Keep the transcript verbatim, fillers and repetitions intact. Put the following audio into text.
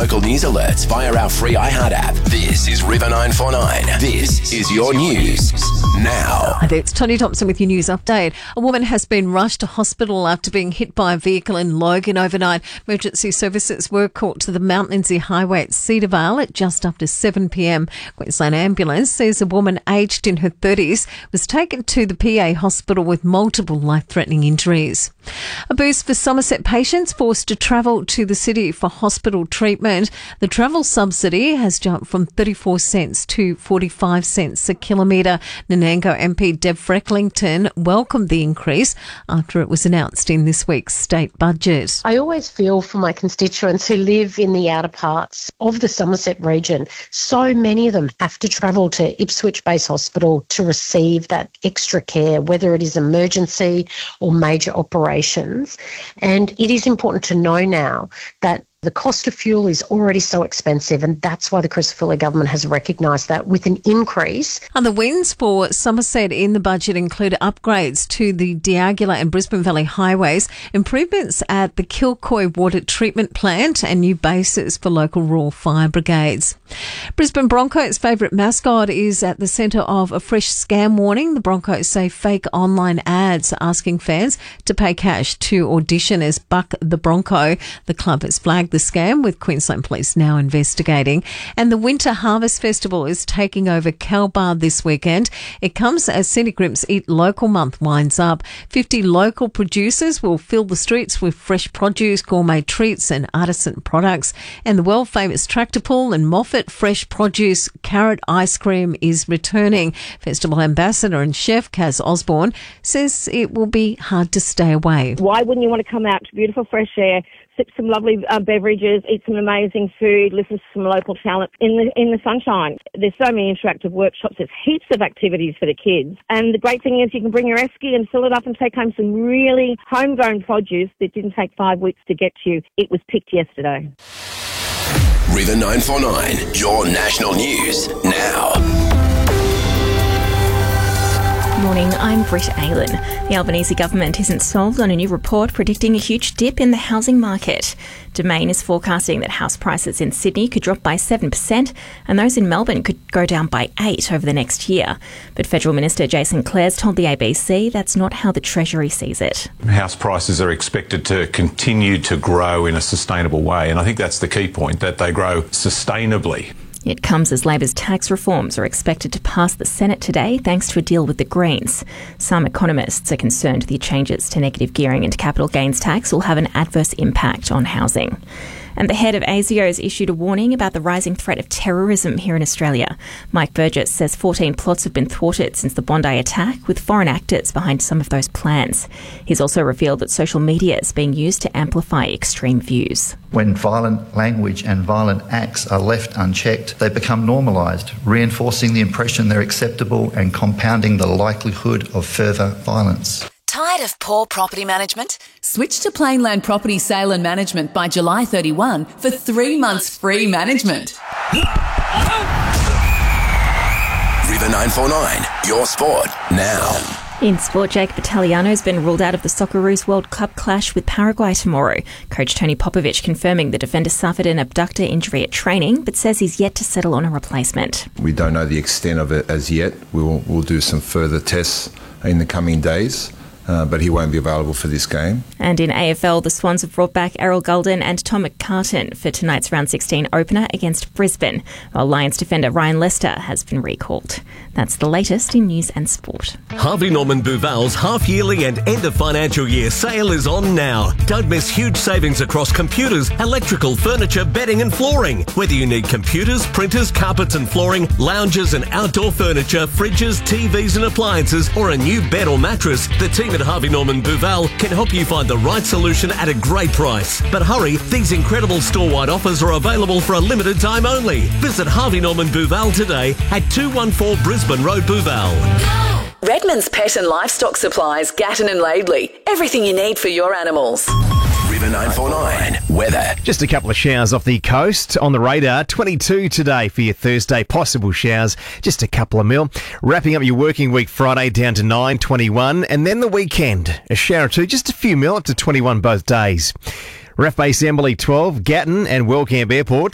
local news alerts via our free iHeart app. This is River nine four nine. This is your news now. Hi there, it's Tony Thompson with your news update. A woman has been rushed to hospital after being hit by a vehicle in Logan overnight. Emergency services were called to the Mount Lindesay Highway at Cedarvale at just after seven p.m. Queensland Ambulance says a woman aged in her thirties was taken to the P A hospital with multiple life-threatening injuries. A boost for Somerset patients forced to travel to the city for hospital treatment. The travel subsidy has jumped from thirty-four cents to forty-five cents a kilometre. Nanango M P Deb Frecklington welcomed the increase after it was announced in this week's state budget. I always feel for my constituents who live in the outer parts of the Somerset region. So many of them have to travel to Ipswich Base Hospital to receive that extra care, whether it is emergency or major operations. And it is important to know now that the cost of fuel is already so expensive, and that's why the Crisafulli government has recognised that with an increase. Other wins for Somerset in the budget include upgrades to the Diagula and Brisbane Valley highways, improvements at the Kilcoy water treatment plant, and new bases for local rural fire brigades. Brisbane Broncos' favourite mascot is at the centre of a fresh scam warning. The Broncos say fake online ads are asking fans to pay cash to audition as Buck the Bronco. The club has flagged the scam, with Queensland Police now investigating. And the Winter Harvest Festival is taking over Kalbar this weekend. It comes as Scenic Rims Eat Local Month winds up. fifty local producers will fill the streets with fresh produce, gourmet treats and artisan products. And the world-famous tractor pull and Moffat fresh produce carrot ice cream is returning. Festival ambassador and chef Kaz Osborne says it will be hard to stay away. Why wouldn't you want to come out to beautiful fresh air, sip some lovely uh, beverages, eat some amazing food, listen to some local talent in the in the sunshine? There's so many interactive workshops. There's heaps of activities for the kids. And the great thing is you can bring your esky and fill it up and take home some really homegrown produce that didn't take five weeks to get to you. It was picked yesterday. River nine four nine, your national news now. Morning, I'm Britt Aylan. The Albanese government isn't sold on a new report predicting a huge dip in the housing market. Domain is forecasting that house prices in Sydney could drop by seven percent and those in Melbourne could go down by eight percent over the next year. But Federal Minister Jason Clares told the A B C that's not how the Treasury sees it. House prices are expected to continue to grow in a sustainable way, and I think that's the key point, that they grow sustainably. It comes as Labor's tax reforms are expected to pass the Senate today thanks to a deal with the Greens. Some economists are concerned the changes to negative gearing and capital gains tax will have an adverse impact on housing. And the head of ASIO has issued a warning about the rising threat of terrorism here in Australia. Mike Burgess says fourteen plots have been thwarted since the Bondi attack, with foreign actors behind some of those plans. He's also revealed that social media is being used to amplify extreme views. When violent language and violent acts are left unchecked, they become normalised, reinforcing the impression they're acceptable and compounding the likelihood of further violence. Tired of poor property management? Switch to Plainland Property Sale and Management by July thirty-first for three months free management. River nine four nine, your sport now. In sport, Jake Italiano has been ruled out of the Socceroos World Cup clash with Paraguay tomorrow. Coach Tony Popovic confirming the defender suffered an abductor injury at training, but says he's yet to settle on a replacement. We don't know the extent of it as yet. We'll, we'll do some further tests in the coming days. Uh, but he won't be available for this game. And in A F L, the Swans have brought back Errol Gulden and Tom McCartan for tonight's round sixteen opener against Brisbane, while Lions defender Ryan Lester has been recalled. That's the latest in news and sport. Harvey Norman Buval's half-yearly and end-of-financial year sale is on now. Don't miss huge savings across computers, electrical, furniture, bedding and flooring. Whether you need computers, printers, carpets and flooring, lounges and outdoor furniture, fridges, T Vs and appliances, or a new bed or mattress, the team at Harvey Norman Buval can help you find the right solution at a great price. But hurry, these incredible store-wide offers are available for a limited time only. Visit Harvey Norman Buval today at two one four Brisbane Road, Buval. Redmond's Pet and Livestock Supplies, Gatton and Laidley. Everything you need for your animals. River nine four nine, weather. Just a couple of showers off the coast on the radar. twenty-two today for your Thursday. Possible showers, just a couple of mil. Wrapping up your working week Friday down to nine, twenty-one. And then the weekend, a shower or two, just a few mil up to twenty-one both days. R A F Base Emberley twelve, Gatton and Wellcamp Airport.